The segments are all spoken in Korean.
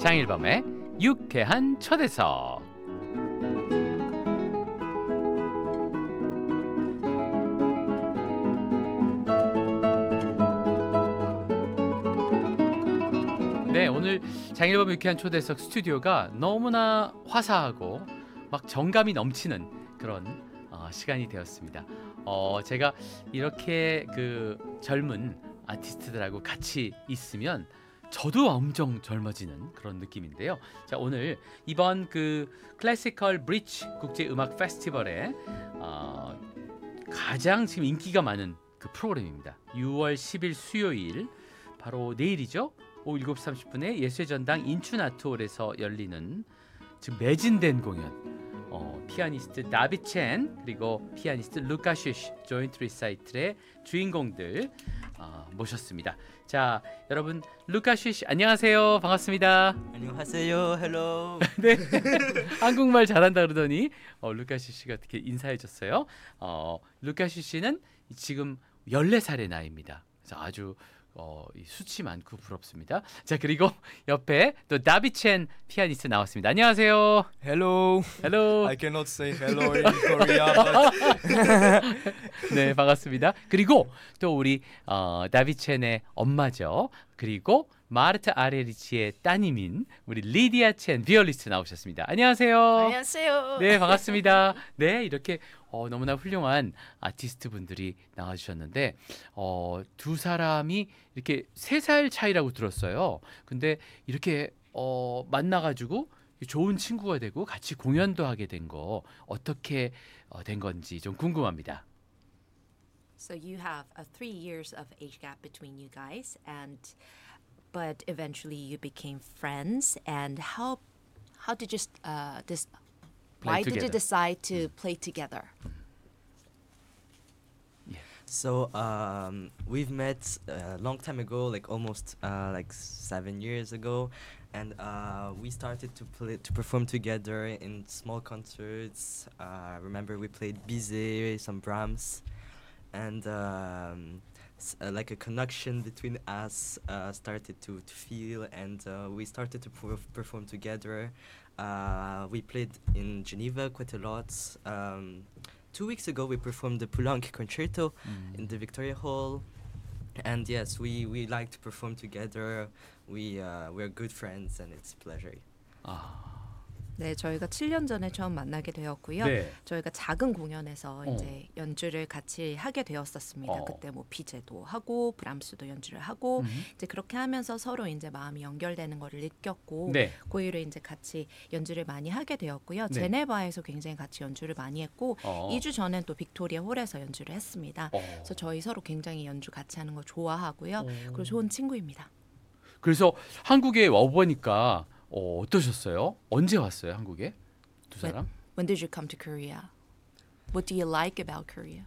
장일범의 유쾌한 초대석. 네, 오늘 장일범 유쾌한 초대석 스튜디오가 너무나 화사하고 막 정감이 넘치는 그런 시간이 되었습니다. 제가 이렇게 그 젊은 아티스트들하고 같이 있으면 저도 엄청 젊어지는 그런 느낌인데요. 자, 오늘 이번 그 클래시컬 브릿지 국제 음악 페스티벌에 가장 지금 인기가 많은 그 프로그램입니다. 6월 10일 수요일 바로 내일이죠. 오후 7시 30분에 예술의 전당 인춘아트홀에서 열리는 지금 매진된 공연. 피아니스트 다비 첸 그리고 피아니스트 루카 쉬쉬 조인트 리사이틀의 주인공들 모셨습니다. 자, 여러분 루카 쉬쉬 안녕하세요. 반갑습니다. 안녕하세요. 헬로. 네. 한국말 잘한다 그러더니 루카 쉬쉬가 어떻게 인사해 줬어요. 루카 쉬쉬는 지금 14살의 나이입니다. 그래서 아주 수치 많고 부럽습니다. 자, 그리고 옆에 또 다비 첸 피아니스트 나왔습니다. 안녕하세요. Hello. 헬로. I cannot say hello in Korea, but 네, 반갑습니다. 그리고 또 우리 다비 첸의 엄마죠. 그리고 마르타 아레리치의 따님인 우리 리디아 첸 비올리스트 나오셨습니다. 안녕하세요. 안녕하세요. 네, 반갑습니다. 네, 이렇게 너무나 훌륭한 아티스트 분들이 나와주셨는데 두 사람이 이렇게 3살 차이라고 들었어요. 근데 이렇게 만나가지고 좋은 친구가 되고 같이 공연도 하게 된 거 어떻게 된 건지 좀 궁금합니다. So you have 3 years of age gap between you guys, but eventually you became friends. And how did you why did you together. decide to play together? So we've met a long time ago, like almost like 7 years ago, and we started to perform together in small concerts. Remember we played Bizet, some Brahms, and like a connection between us started to feel, and we started to perform together. We played in Geneva quite a lot. 2 weeks ago we performed the Poulenc concerto in the Victoria Hall, and yes, we like to perform together. We're good friends, and it's a pleasure. 네, 저희가 7년 전에 처음 만나게 되었고요. 네. 저희가 작은 공연에서 이제 연주를 같이 하게 되었었습니다. 그때 뭐 비제도 하고 브람스도 연주를 하고 이제 그렇게 하면서 서로 이제 마음이 연결되는 거를 느꼈고 네. 그 이후로 이제 같이 연주를 많이 하게 되었고요. 네. 제네바에서 굉장히 같이 연주를 많이 했고 2주 전엔 또 빅토리아 홀에서 연주를 했습니다. 그래서 저희 서로 굉장히 연주 같이 하는 거 좋아하고요. 그리고 좋은 친구입니다. 그래서 한국에 와보니까 어떠셨어요? 언제 왔어요, 한국에? 두 사람? When did you come to Korea? What do you like about Korea?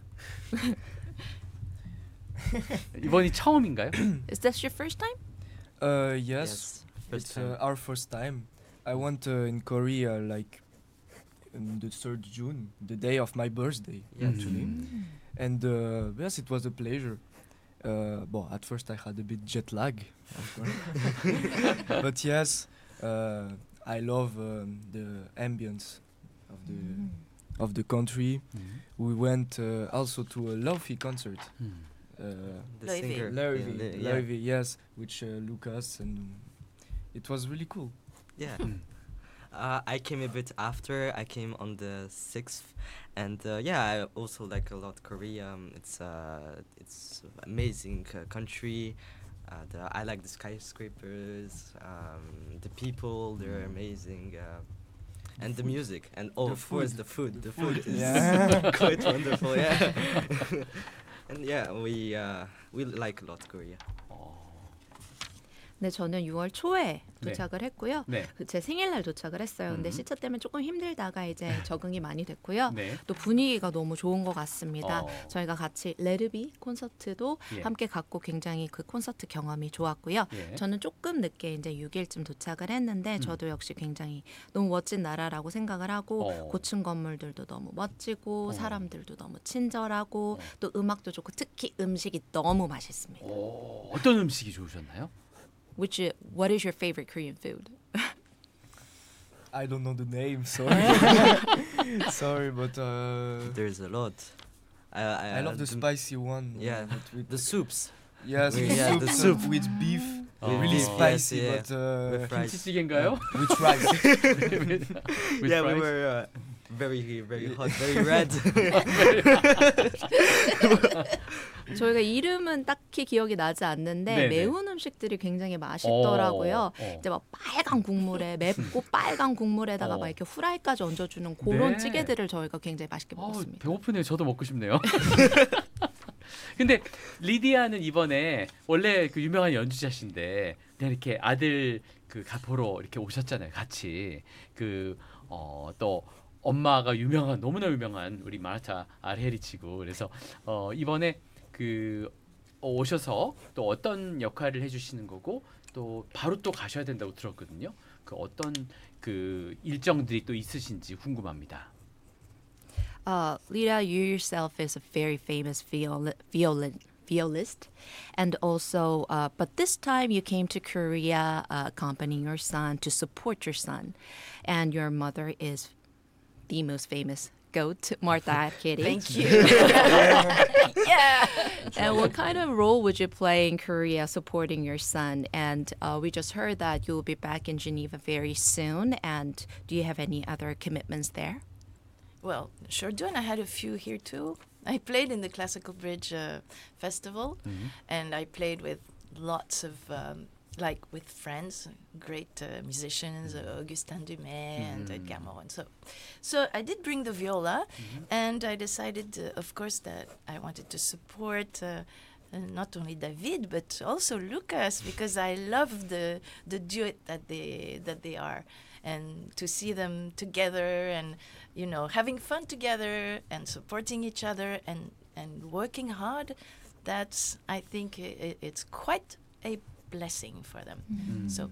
이번이 처음인가요? Is this your first time? yes, first it's time. our first time. I went in Korea like on the 3rd June, the day of my birthday, Yeah. actually. And yes, it was a pleasure. Well, at first I had a bit jet lag, of course. But yes, I love the ambience of the country. We went also to a Lofi concert. The Loewe. singer. Loewe, yes, which Lucas, and it was really cool. Yeah. I came a bit after. I came on the 6th, and yeah, I also like a lot Korea. It's amazing country. I like the skyscrapers, the people. They're amazing, and the music, and of course the food. The food is Yeah. quite wonderful. Yeah, and yeah, we like a lot Korea. 네, 저는 6월 초에 네. 도착을 했고요. 네. 제 생일날 도착을 했어요. 근데 시차 때문에 조금 힘들다가 이제 적응이 많이 됐고요. 네. 또 분위기가 너무 좋은 것 같습니다. 어. 저희가 같이 레르비 콘서트도 예. 함께 갔고 굉장히 그 콘서트 경험이 좋았고요. 예. 저는 조금 늦게 이제 6일쯤 도착을 했는데 저도 역시 굉장히 너무 멋진 나라라고 생각을 하고 고층 건물들도 너무 멋지고 사람들도 너무 친절하고 또 음악도 좋고 특히 음식이 너무 맛있습니다. 어떤 음식이 좋으셨나요? What is your favorite Korean food? I don't know the name. Sorry, sorry, but There's a lot. I love the spicy one. Yeah, but with the soups. yes, with yeah, the soup, soup. with beef, Oh. really Yes, spicy, yeah. but With rice. 김치찌개인가요? with rice. With Yeah, we fries? were very hot, very red. 저희가 이름은 딱히 기억이 나지 않는데 네네. 매운 음식들이 굉장히 맛있더라고요. 어. 이제 막 빨간 국물에 맵고 빨간 국물에다가 어. 막 이렇게 후라이까지 얹어주는 그런 네. 찌개들을 저희가 굉장히 맛있게 아, 먹었습니다. 배고프네요. 저도 먹고 싶네요. 근데 리디아는 이번에 원래 그 유명한 연주자신데 그냥 이렇게 아들 그 보러 이렇게 오셨잖아요. 같이 또 엄마가 유명한 너무나 유명한 우리 마르타 아르헤리치고 그래서 이번에 오셔서 또 어떤 역할을 해주시는 거고 또 바로 또 가셔야 된다고 들었거든요. 그 어떤 그 일정들이 또 있으신지 궁금합니다. Lita, you yourself is a very famous violist, and also, but this time you came to Korea accompanying your son to support your son, and your mother is the most famous goat, Martha Argerich. Thank you. Yeah. And what kind of role would you play in Korea supporting your son? And we just heard that you'll be back in Geneva very soon. And do you have any other commitments there? Well, sure do, and I had a few here too. I played in the Classical Bridge Festival, and I played with lots of, like with friends, great musicians, Augustin Dumais and Edgar Morin. So I did bring the viola, and I decided, of course, that I wanted to support not only David but also Lucas, because I love the duet that they are, and to see them together and having fun together and supporting each other and working hard. That's, I think it's quite a blessing for them. So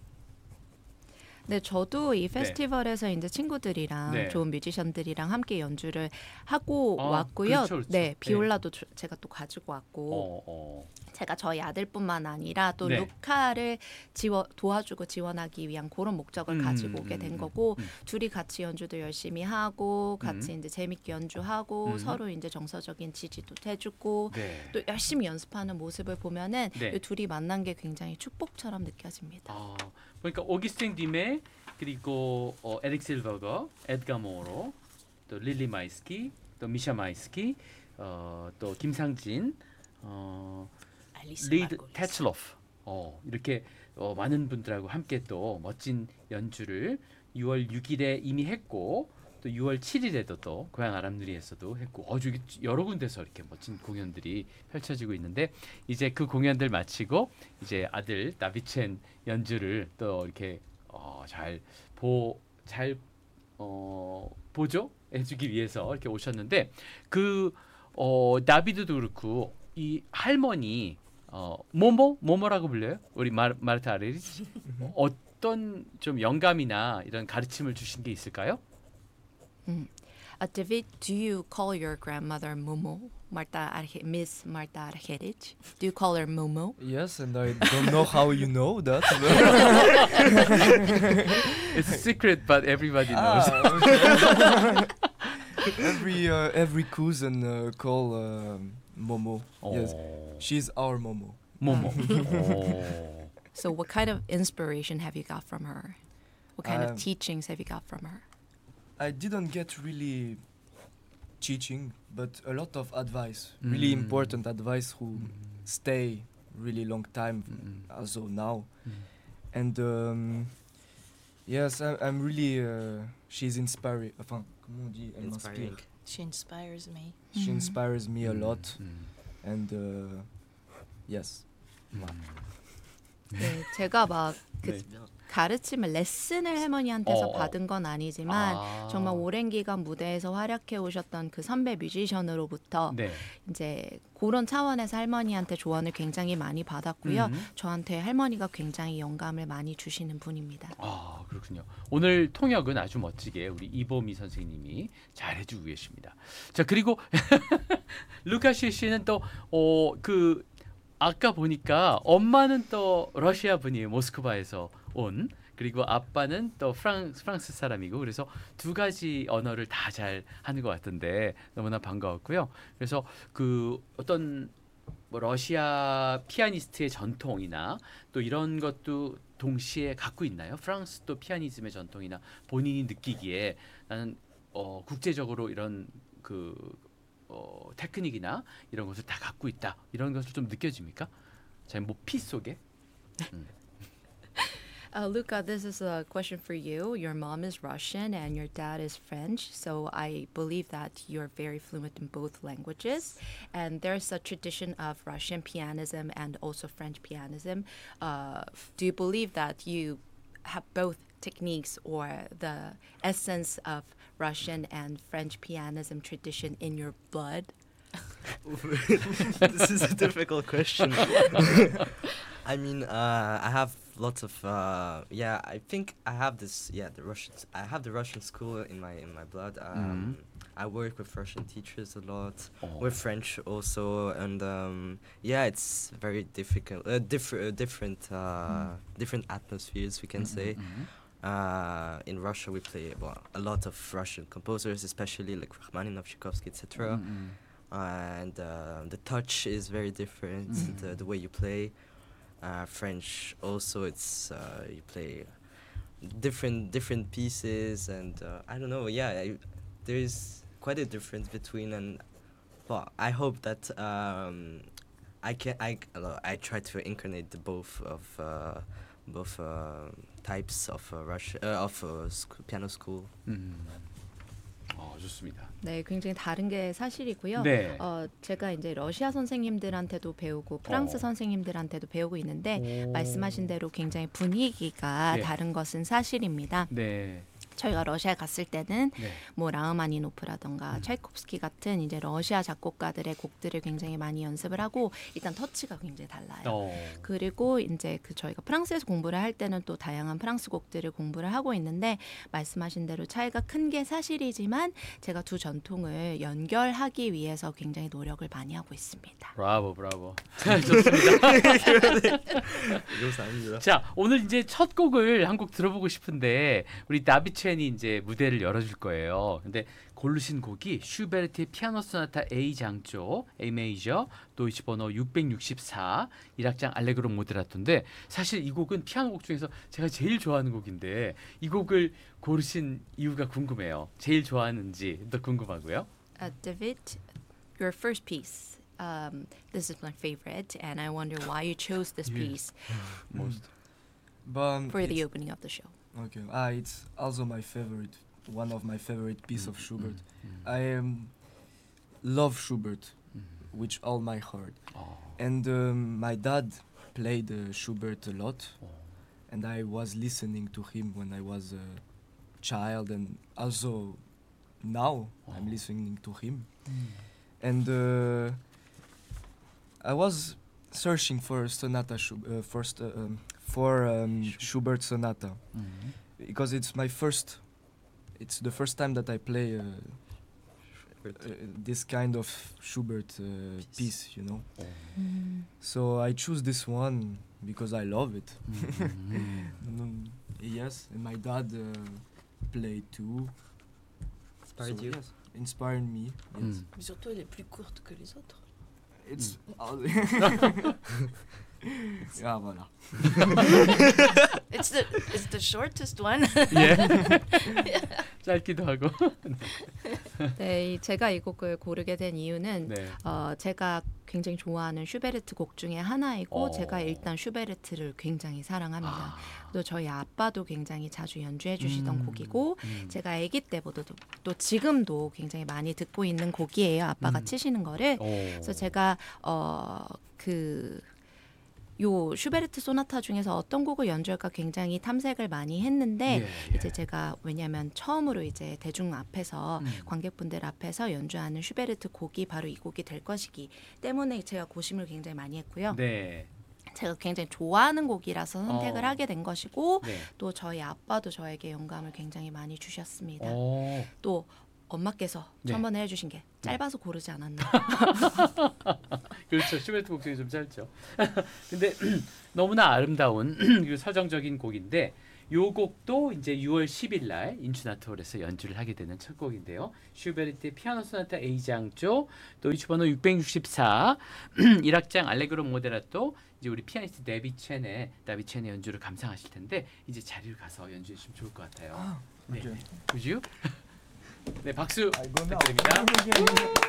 네, 저도 이 페스티벌에서 이제 친구들이랑 네. 좋은 뮤지션들이랑 함께 연주를 하고 아, 왔고요. 그렇죠, 그렇죠. 네, 비올라도 제가 또 가지고 왔고 어. 제가 저희 아들뿐만 아니라 또 네. 루카를 도와주고 지원하기 위한 그런 목적을 가지고 오게 된 거고 둘이 같이 연주도 열심히 하고 같이 이제 재밌게 연주하고 서로 이제 정서적인 지지도 해주고 네. 또 열심히 연습하는 모습을 보면은 네. 이 둘이 만난 게 굉장히 축복처럼 느껴집니다. 그러니까 오기스틴 디메 그리고 에릭 실버거, 에드가 모로, 또 릴리 마이스키, 또 미샤 마이스키, 또 김상진, Alice 리드 Margolis. 테츠로프 이렇게 많은 분들하고 함께 또 멋진 연주를 6월 6일에 이미 했고 또 6월 7일에도 또 고향 아람누리에서도 했고 여러 군데서 이렇게 멋진 공연들이 펼쳐지고 있는데 이제 그 공연들 마치고 이제 아들 나비첸 연주를 또 이렇게 잘 보조해주기 위해서 이렇게 오셨는데 나비드도 그렇고 이 할머니 모모라고 불려요? 우리 마르타 아르헤리치 어떤 좀 영감이나 이런 가르침을 주신 게 있을까요? David, do you call your grandmother Momo, Miss Marta Argerich? Do you call her Momo? Yes, and I don't know how you know that. It's a secret, but everybody knows. Every cousin call Momo. Yes, she's our Momo. 모모. So what kind of inspiration have you got from her? What kind of Um, teachings have you got from her? I didn't get really teaching, but a lot of advice, really important advice who stay really long time, also now. And yes, I'm really, she's inspiring. Enfin, comment on dit? Elle m'inspire. Inspiring. She inspires me. She inspires me a lot, and yes. 네, 제가 막 네. 가르침을 레슨을 할머니한테서 어. 받은 건 아니지만 아. 정말 오랜 기간 무대에서 활약해 오셨던 그 선배 뮤지션으로부터 네. 이제 그런 차원에서 할머니한테 조언을 굉장히 많이 받았고요. 음. 저한테 할머니가 굉장히 영감을 많이 주시는 분입니다. 그렇군요. 오늘 통역은 아주 멋지게 우리 이보미 선생님이 잘 해주고 계십니다. 자 그리고 루카시 씨는 또 그 아까 보니까 엄마는 또 러시아 분이에요. 모스크바에서 온. 그리고 아빠는 또 프랑스 사람이고 그래서 두 가지 언어를 다 잘 하는 것 같은데 너무나 반가웠고요. 그래서 그 어떤 뭐 러시아 피아니스트의 전통이나 또 이런 것도 동시에 갖고 있나요? 프랑스도 피아니즘의 전통이나 본인이 느끼기에 나는 국제적으로 이런 그 테크닉이나 이런 것을 다 갖고 있다 이런 것을 좀 느껴집니까? 제 뭐 피 속에? Luca, this is a question for you. Your mom is Russian and your dad is French, so I believe that you're very fluent in both languages. And there's a tradition of Russian pianism and also French pianism. Do you believe that you have both techniques or the essence of Russian and French pianism tradition in your blood? This is a difficult question. I mean, I have lots of I think I have this the Russians. I have the Russian school in my blood. I work with Russian teachers a lot, with French also, and it's very difficult. Different atmospheres, we can say. In Russia, we play a lot of Russian composers, especially like Rachmaninoff, Tchaikovsky, etc. And the touch is very different. The way you play. French also, it's you play different pieces, and I don't know. There is quite a difference between, and I hope that I try to incarnate the both types of piano school. 좋습니다. 네, 굉장히 다른 게 사실이고요. 네. 제가 이제 러시아 선생님들한테도 배우고 프랑스 선생님들한테도 배우고 있는데 말씀하신 대로 굉장히 분위기가 네. 다른 것은 사실입니다. 네. 저희가 러시아에 갔을 때는 네. 뭐 라흐마니노프라던가 차이콥스키 같은 이제 러시아 작곡가들의 곡들을 굉장히 많이 연습을 하고 일단 터치가 굉장히 달라요. 그리고 이제 그 저희가 프랑스에서 공부를 할 때는 또 다양한 프랑스 곡들을 공부를 하고 있는데 말씀하신 대로 차이가 큰 게 사실이지만 제가 두 전통을 연결하기 위해서 굉장히 노력을 많이 하고 있습니다. 브라보. 좋습니다. 감사합니다. 자, 오늘 이제 첫 곡을 한 곡 들어보고 싶은데 우리 나비첸이 이제 무대를 열어줄 거예요. 근데 고르신 곡이 슈베르트의 피아노 소나타 A 장조, A 메이저, 도이치 번호 664, 1악장 알레그로 모데라토인데 사실 이 곡은 피아노 곡 중에서 제가 제일 좋아하는 곡인데 이 곡을 고르신 이유가 궁금해요. 제일 좋아하는지도 궁금하고요. David, your first piece. This is my favorite, and I wonder why you chose this piece But for the it's- opening of the show. Okay. It's also my favorite, one of my favorite piece of Schubert. I love Schubert with all my heart. And my dad played Schubert a lot, and I was listening to him when I was a child, and also now I'm listening to him. And I was searching for sonata Schubert sonata because it's the first time that I play this kind of Schubert piece, you know. So I choose this one because I love it. Yes, and my dad played too. Inspired you? Yes, inspired me. Yes. Mais surtout, elle est plus courte que les autres. It's voilà. It's the shortest one. 예. 짧기도 하고. 네, 제가 이 곡을 고르게 된 이유는 네. 제가 굉장히 좋아하는 슈베르트 곡 중에 하나이고 어. 제가 일단 슈베르트를 굉장히 사랑합니다. 또 저희 아빠도 굉장히 자주 연주해 주시던 곡이고 제가 아기 때보다도 또 지금도 굉장히 많이 듣고 있는 곡이에요. 아빠가 치시는 거를. 그래서 제가 요 슈베르트 소나타 중에서 어떤 곡을 연주할까 굉장히 탐색을 많이 했는데 이제 제가 왜냐하면 처음으로 이제 대중 앞에서 관객분들 앞에서 연주하는 슈베르트 곡이 바로 이 곡이 될 것이기 때문에 제가 고심을 굉장히 많이 했고요. 네. 제가 굉장히 좋아하는 곡이라서 선택을 하게 된 것이고 네. 또 저희 아빠도 저에게 영감을 굉장히 많이 주셨습니다. 오. 또 엄마께서 네. 천번에 해주신 게 짧아서 고르지 않았나. 그렇죠. 슈베르트 곡중에 좀 짧죠. 근데 너무나 아름다운 그리고 서정적인 곡인데 요 곡도 이제 6월 10일 날 인추나트홀에서 연주를 하게 되는 첫 곡인데요. 슈베르트의 피아노 소나타 A장조, 도이치 번호 664, 1악장 알레그로 모데라또 이제 우리 피아니스트 다비 첸의 연주를 감상하실 텐데 이제 자리를 가서 연주해 주시면 좋을 것 같아요. 네. okay. Would you? 네, 박수 I go now. 부탁드립니다.